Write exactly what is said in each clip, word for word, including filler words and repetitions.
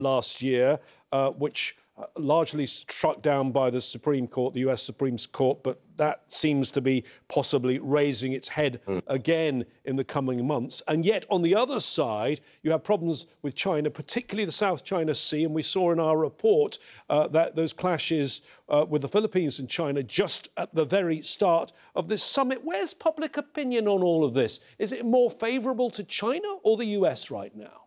last year, uh, which uh, largely struck down by the Supreme Court, the U S Supreme Court, but that seems to be possibly raising its head mm. again in the coming months. And yet, on the other side, you have problems with China, particularly the South China Sea. And we saw in our report uh, that those clashes uh, with the Philippines and China just at the very start of this summit. Where's public opinion on all of this? Is it more favourable to China or the U S right now?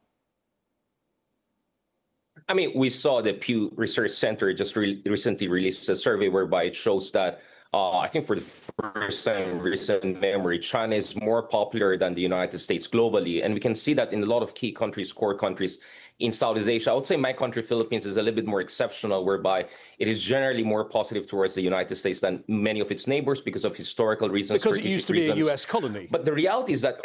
I mean, we saw the Pew Research Center just re recently released a survey whereby it shows that Uh, I think for the first time in recent memory, China is more popular than the United States globally. And we can see that in a lot of key countries, core countries in Southeast Asia. I would say my country, Philippines, is a little bit more exceptional, whereby it is generally more positive towards the United States than many of its neighbors because of historical reasons, because it used to reasons. be a U S colony. But the reality is that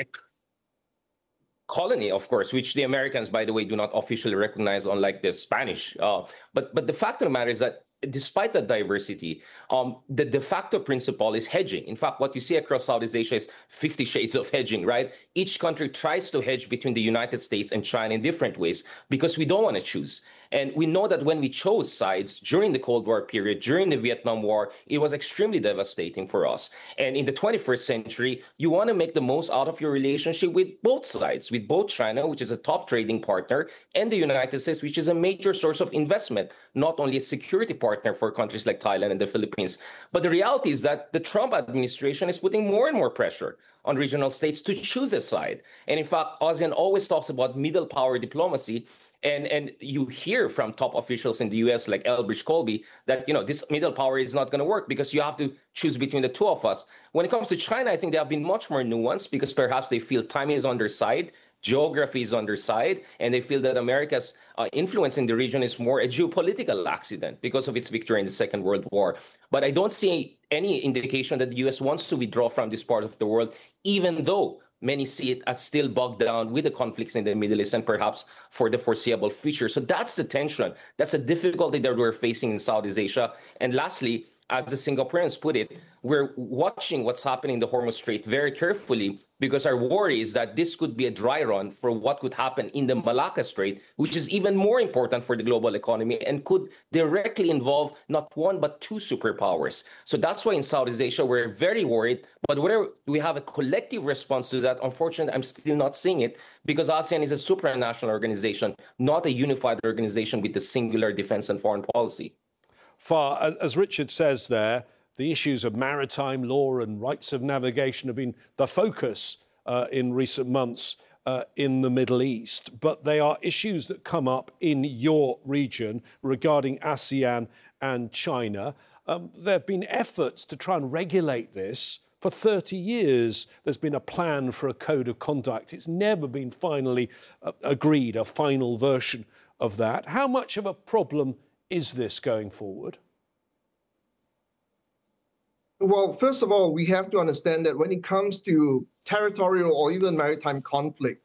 colony, of course, which the Americans, by the way, do not officially recognize, unlike the Spanish. Uh, but, but the fact of the matter is that despite the diversity, um, the de facto principle is hedging. In fact, what you see across Southeast Asia is fifty shades of hedging, right? Each country tries to hedge between the United States and China in different ways because we don't want to choose. And we know that when we chose sides during the Cold War period, during the Vietnam War, it was extremely devastating for us. And in the twenty-first century, you want to make the most out of your relationship with both sides, with both China, which is a top trading partner, and the United States, which is a major source of investment, not only a security partner, partner for countries like Thailand and the Philippines. But the reality is that the Trump administration is putting more and more pressure on regional states to choose a side. And in fact, ASEAN always talks about middle power diplomacy. And, and you hear from top officials in the U S like Elbridge Colby that, you know, this middle power is not going to work because you have to choose between the two of us. When it comes to China, I think they have been much more nuanced because perhaps they feel time is on their side. Geography is on their side, and they feel that America's uh, influence in the region is more a geopolitical accident because of its victory in the Second World War. But I don't see any indication that the U S wants to withdraw from this part of the world, even though many see it as still bogged down with the conflicts in the Middle East and perhaps for the foreseeable future. So that's the tension. That's a difficulty that we're facing in Southeast Asia. And lastly, as the Singaporeans put it, we're watching what's happening in the Hormuz Strait very carefully because our worry is that this could be a dry run for what could happen in the Malacca Strait, which is even more important for the global economy and could directly involve not one but two superpowers. So that's why in Southeast Asia, we're very worried. But whether we have a collective response to that, unfortunately, I'm still not seeing it because ASEAN is a supranational organization, not a unified organization with a singular defense and foreign policy. Far, as Richard says there, the issues of maritime law and rights of navigation have been the focus uh, in recent months uh, in the Middle East. But they are issues that come up in your region regarding ASEAN and China. Um, there have been efforts to try and regulate this. For thirty years, there's been a plan for a code of conduct. It's never been finally uh, agreed, a final version of that. How much of a problem is this going forward? Well, first of all, we have to understand that when it comes to territorial or even maritime conflict,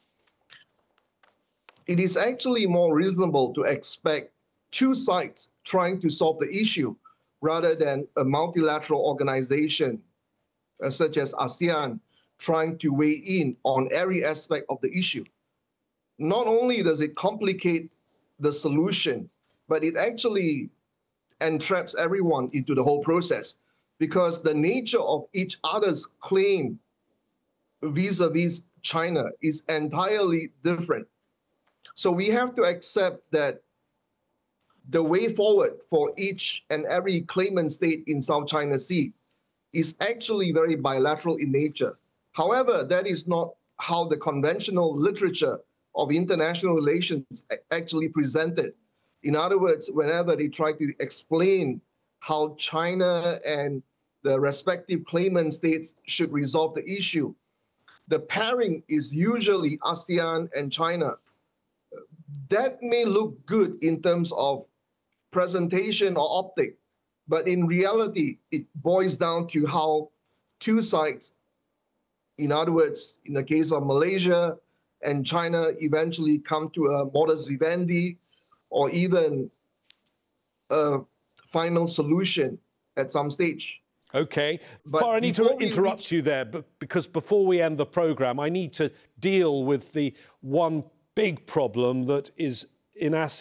it is actually more reasonable to expect two sides trying to solve the issue rather than a multilateral organization uh, such as ASEAN trying to weigh in on every aspect of the issue. Not only does it complicate the solution, but it actually entraps everyone into the whole process because the nature of each other's claim vis-a-vis China is entirely different. So we have to accept that the way forward for each and every claimant state in South China Sea is actually very bilateral in nature. However, that is not how the conventional literature of international relations actually presented. In other words, whenever they try to explain how China and the respective claimant states should resolve the issue, the pairing is usually ASEAN and China. That may look good in terms of presentation or optic, but in reality, it boils down to how two sides, in other words, in the case of Malaysia and China, eventually come to a modus vivendi or even a final solution at some stage. OK. Far, I need to interrupt reach... you there, but because before we end the programme, I need to deal with the one big problem that is in ASEAN.